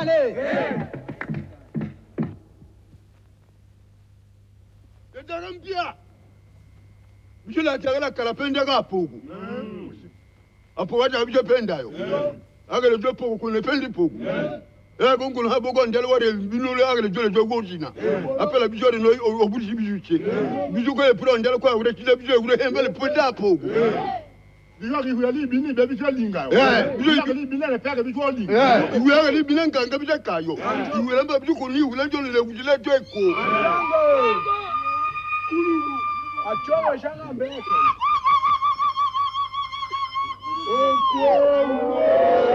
Allez. Ndarampia. Mjula tagala kalapenda gapogo. Apo wacha bijo penda yo. Agale jo pogo kune pendi pogo. Gongo na bogo ndele wale binule agale jo jo gojina. Apela bijo no obuji bijuche. Bijo ko e pro ndele ko awure chile bijo awure hembele penda pogo. Bijo ki huyali bini be bijo linga. Bijo ki bini le pega bijo linga. Huyali bini nganga bijo kayo. Huyala mba bijo ko ni huyala jo le wujile jo eko. Achoma shanga mbele. Oh,